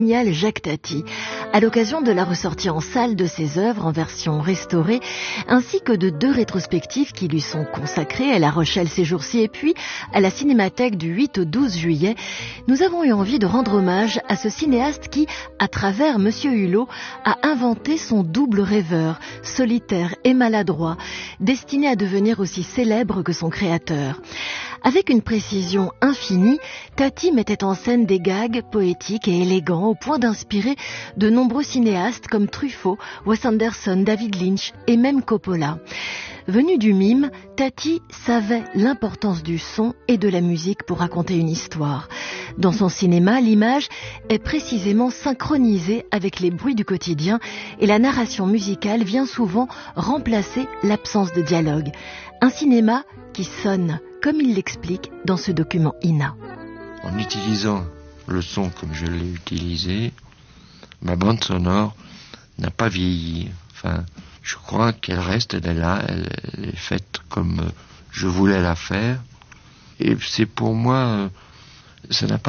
Génial Jacques Tati, à l'occasion de la ressortie en salle de ses œuvres en version restaurée, ainsi que de 2 rétrospectives qui lui sont consacrées à La Rochelle ces jours-ci et puis à la Cinémathèque du 8 au 12 juillet, nous avons eu envie de rendre hommage à ce cinéaste qui, à travers Monsieur Hulot, a inventé son double rêveur, solitaire et maladroit, destiné à devenir aussi célèbre que son créateur. Avec une précision infinie, Tati mettait en scène des gags poétiques et élégants au point d'inspirer de nombreux cinéastes comme Truffaut, Wes Anderson, David Lynch et même Coppola. Venu du mime, Tati savait l'importance du son et de la musique pour raconter une histoire. Dans son cinéma, l'image est précisément synchronisée avec les bruits du quotidien et la narration musicale vient souvent remplacer l'absence de dialogue. Un cinéma qui sonne, comme il l'explique dans ce document INA. En utilisant le son comme je l'ai utilisé, ma bande sonore n'a pas vieilli. Enfin, je crois qu'elle reste, elle est là, elle est faite comme je voulais la faire. Et c'est pour moi, ça n'a pas